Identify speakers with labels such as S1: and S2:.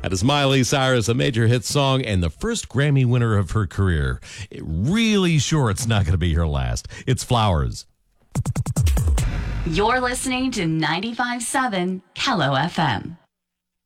S1: That is Miley Cyrus, a major hit song and the first Grammy winner of her career. Really sure it's not going to be her last. It's Flowers.
S2: You're listening to 95.7 Kello FM.